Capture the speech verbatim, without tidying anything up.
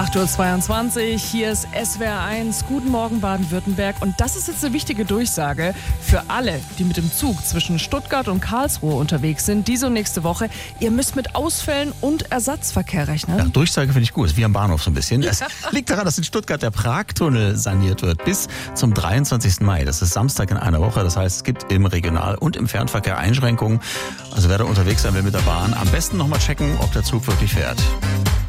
acht Uhr zweiundzwanzig, hier ist S W R eins. Guten Morgen Baden-Württemberg. Und das ist jetzt eine wichtige Durchsage für alle, die mit dem Zug zwischen Stuttgart und Karlsruhe unterwegs sind. Diese und nächste Woche. Ihr müsst mit Ausfällen und Ersatzverkehr rechnen. Ja, Durchsage finde ich gut. Ist wie am Bahnhof so ein bisschen. Es liegt daran, dass in Stuttgart der Pragtunnel saniert wird. Bis zum dreiundzwanzigsten Mai. Das ist Samstag in einer Woche. Das heißt, es gibt im Regional- und im Fernverkehr Einschränkungen. Also wer da unterwegs sein will mit der Bahn, am besten nochmal checken, ob der Zug wirklich fährt.